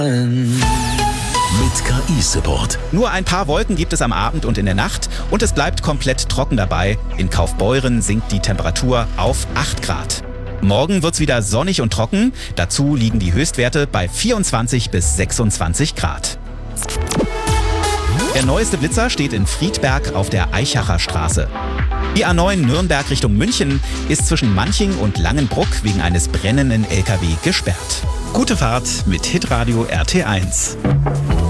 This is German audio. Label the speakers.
Speaker 1: Mit KI-Support.
Speaker 2: Nur ein paar Wolken gibt es am Abend und in der Nacht und es bleibt komplett trocken dabei. In Kaufbeuren sinkt die Temperatur auf 8 Grad. Morgen wird's wieder sonnig und trocken. Dazu liegen die Höchstwerte bei 24 bis 26 Grad. Der neueste Blitzer steht in Friedberg auf der Eichacher Straße. Die A9 Nürnberg Richtung München ist zwischen Manching und Langenbruck wegen eines brennenden LKW gesperrt. Gute Fahrt mit Hitradio RT1.